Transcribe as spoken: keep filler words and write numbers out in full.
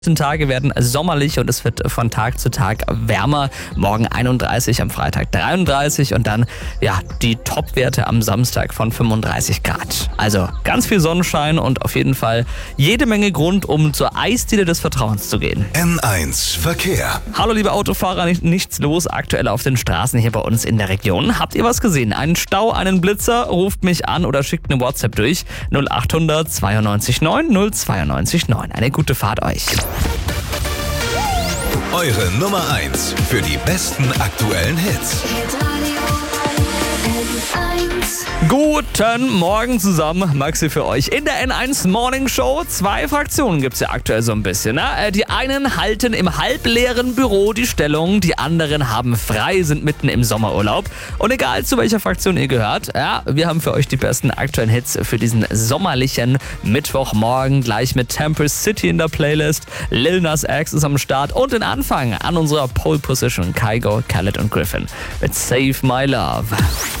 Die nächsten Tage werden sommerlich und es wird von Tag zu Tag wärmer. Morgen einunddreißig, am Freitag dreiunddreißig und dann ja die Topwerte am Samstag von fünfunddreißig Grad. Also ganz viel Sonnenschein und auf jeden Fall jede Menge Grund, um zur Eisdiele des Vertrauens zu gehen. N eins Verkehr. Hallo liebe Autofahrer, nicht, nichts los aktuell auf den Straßen hier bei uns in der Region. Habt ihr was gesehen? Einen Stau, einen Blitzer? Ruft mich an oder schickt eine WhatsApp durch null achthundert zweiundneunzig neun null zweiundneunzig neun. Eine gute Fahrt euch. Eure Nummer eins für die besten aktuellen Hits. Guten Morgen zusammen, Maxi für euch in der N eins Morning Show. Zwei Fraktionen gibt's ja aktuell so ein bisschen. Ne? Die einen halten im halbleeren Büro die Stellung, die anderen haben frei, sind mitten im Sommerurlaub. Und egal zu welcher Fraktion ihr gehört, ja, wir haben für euch die besten aktuellen Hits für diesen sommerlichen Mittwochmorgen. Gleich mit Tempest City in der Playlist, Lil Nas X ist am Start und den Anfang an unserer Pole Position Kygo, Khaled und Griffin mit Save My Love.